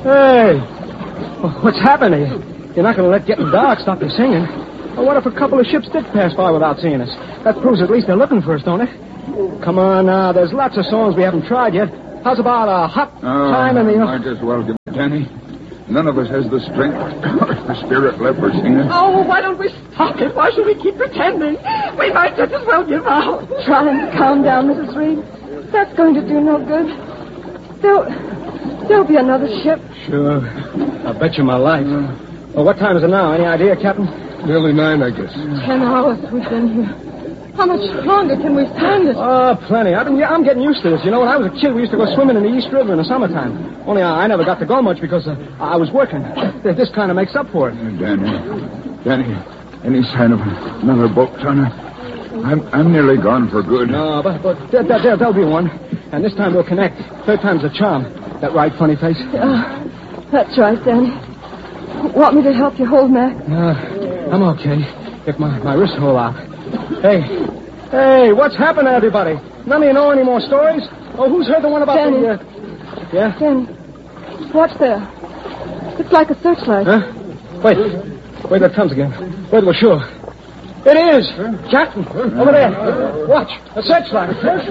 Hey, what's happening? You're not going to let getting dark stop you singing. Well, what if a couple of ships did pass by without seeing us? That proves at least they're looking for us, don't it? Come on now, there's lots of songs we haven't tried yet. How's about a hot time in the... Might as well give it, Danny. None of us has the strength or the spirit left for singing. Oh, why don't we stop it? Why should we keep pretending? We might just as well give out. Try and calm down, Mrs. Reed. That's going to do no good. There'll be another ship. Sure. I'll bet you my life. Well, what time is it now? Any idea, Captain? Nearly 9, I guess. 10 hours we've been here. How much longer can we stand it? Oh, plenty. I'm getting used to this. You know, when I was a kid, we used to go swimming in the East River in the summertime. Only I never got to go much because I was working. This kind of makes up for it. Danny, any sign of another boat, son? I'm nearly gone for good. No, but there'll be one. And this time we'll connect. Third time's a charm. That right, funny face? That's right, Danny. Want me to help you hold Mac? I'm okay. If my wrist hole out. Hey, what's happened to everybody? None of you know any more stories? Oh, who's heard the one about Danny. Yeah? Danny, watch there. It's like a searchlight. Huh? Wait, there it comes again. Wait, we're sure. It is! Captain, over there. Watch, a searchlight. Help!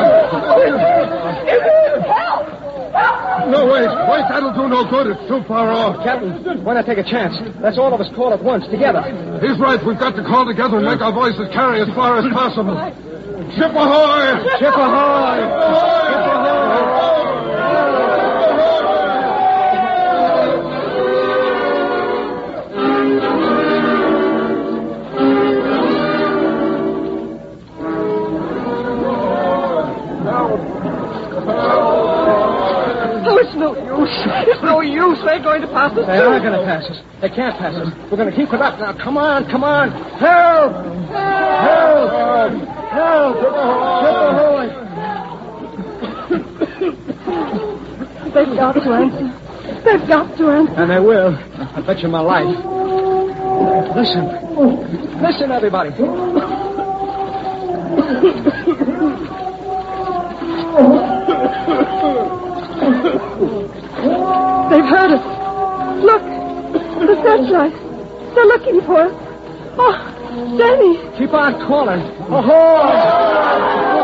No, wait, that'll do no good. It's too far off. Captain, why not take a chance? Let's all of us call at once, together. He's right. We've got to call together and make our voices carry as far as possible. Ship ahoy! Ship ahoy! Ship ahoy! Oh, it's no use. It's no use. They're going to pass us. They are going to pass us. They can't pass us. We're going to keep it up. Now, come on. Help! They've got to answer. They've got to answer. And they will. I bet you my life. Listen, everybody. They've heard us. Look, the searchlight. They're looking for us. Oh, Danny. Keep on calling. Ahoy!